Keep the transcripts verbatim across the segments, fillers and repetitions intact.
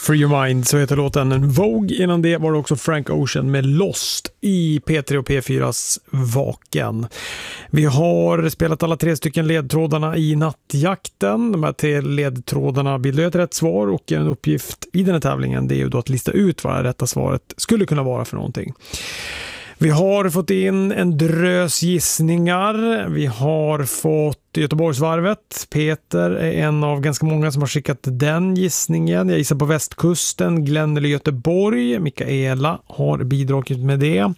Free Your Mind, så heter låten. Vogue, innan det var det också Frank Ocean med Lost i P tre och P fyras Vaken. Vi har spelat alla tre stycken ledtrådarna i nattjakten. De här tre ledtrådarna bildar ett rätt svar, och en uppgift i den här tävlingen det är ju då att lista ut vad det rätta svaret skulle kunna vara för någonting. Vi har fått in en drös gissningar. Vi har fått Göteborgsvarvet. Peter är en av ganska många som har skickat den gissningen. Jag gissar på västkusten, Glenn eller Göteborg. Mikaela har bidragit med det.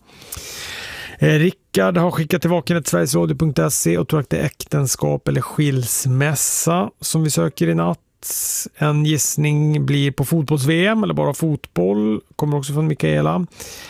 Rickard har skickat till vakenet sverigesradio punkt se och tror att det är äktenskap eller skilsmässa som vi söker i natt. En gissning blir på fotbolls-V M eller bara fotboll. Kommer också från Mikaela.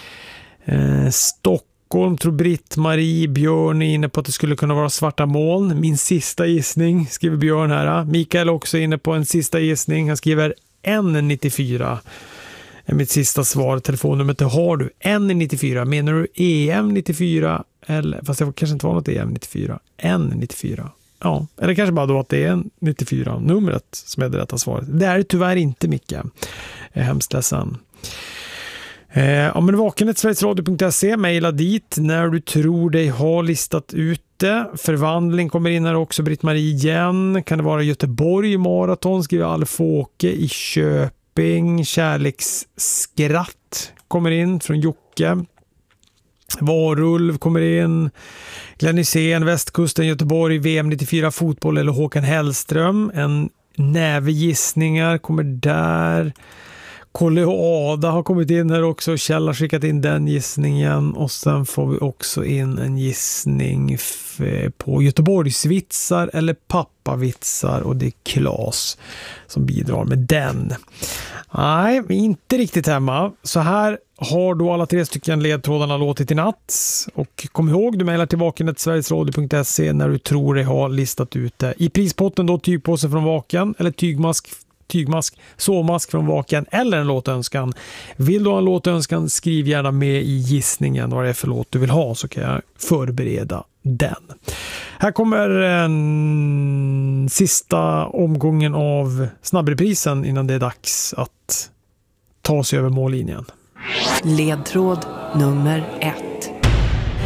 Eh, Stockholm tror Britt-Marie. Björn är inne på att det skulle kunna vara svarta moln. Min sista gissning, skriver Björn här. Mikael är också inne på en sista gissning. Han skriver N nittiofyra. Är mitt sista svar. Telefonnumret har du. N nittiofyra. Menar du E M nittiofyra? Eller, fast det kanske inte var något E M nittiofyra. N nittiofyra. Ja, eller kanske bara då att det är nittiofyra numret som är det rätta svaret. Det är tyvärr inte mycket. Jag är hemskt ledsen. Eh, ja, men vakenet sverigesradio punkt se, mejla dit när du tror dig ha listat ut det. Förvandling kommer in här också. Britt-Marie igen. Kan det vara Göteborg maraton? Skriver Alfåke i Köping. Kärleksskratt kommer in från Jocke. Varulv kommer in. Glenn Hysén, västkusten, Göteborg, V M nittiofyra, fotboll eller Håkan Hellström. En näve gissningar kommer där. Kolle och Ada har kommit in här också. Kjell har skickat in den gissningen. Och sen får vi också in en gissning f- på Göteborgsvitsar eller pappavitsar. Och det är Claes som bidrar med den. Nej, inte riktigt hemma. Så här har då alla tre stycken ledtrådarna låtit i natt. Och kom ihåg, du mejlar till vakenet sverigesradio punkt se när du tror dig ha listat ut det. I prispotten då tygpåse från Vaken eller tygmask tygmask, sovmask från Vaken eller en låtönskan. Vill du ha en låtönskan, skriv gärna med i gissningen vad det är för låt du vill ha, så kan jag förbereda den. Här kommer en sista omgången av snabbreprisen innan det är dags att ta sig över mållinjen. Ledtråd nummer ett.